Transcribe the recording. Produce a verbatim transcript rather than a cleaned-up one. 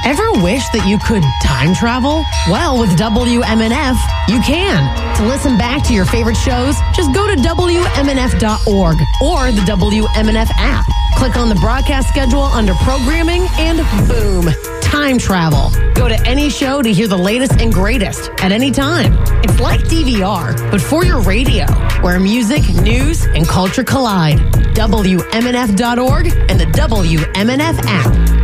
Ever wish that you could time travel? Well, with W M N F, you can. To listen back to your favorite shows, just go to W M N F dot org or the W M N F app. Click on the broadcast schedule under programming and boom, time travel. Go to any show to hear the latest and greatest at any time. It's like D V R, but for your radio, where music, news, and culture collide. W M N F dot org and the W M N F app.